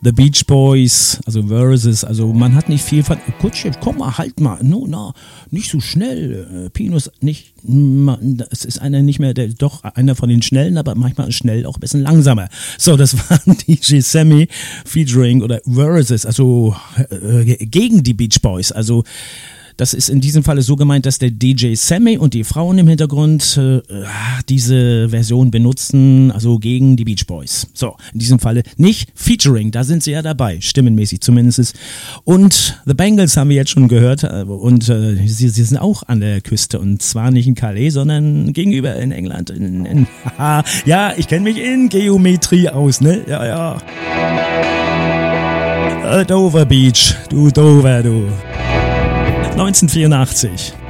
The Beach Boys, also Versus, also man hat nicht viel von, Kutsch, komm mal, halt mal, nicht so schnell, Pino ist nicht, es ist einer nicht mehr, doch einer von den Schnellen, aber manchmal schnell auch ein bisschen langsamer. So, das waren DJ Sammy featuring oder Versus, also gegen die Beach Boys, also das ist in diesem Falle so gemeint, dass der DJ Sammy und die Frauen im Hintergrund diese Version benutzen, also gegen die Beach Boys. So, in diesem Falle nicht Featuring, da sind sie ja dabei, stimmenmäßig zumindest. Und The Bangles haben wir jetzt schon gehört und sie sind auch an der Küste und zwar nicht in Calais, sondern gegenüber in England. Ja, ich kenne mich in Geometrie aus, ne? Ja. Dover Beach, du Dover, du. 1984.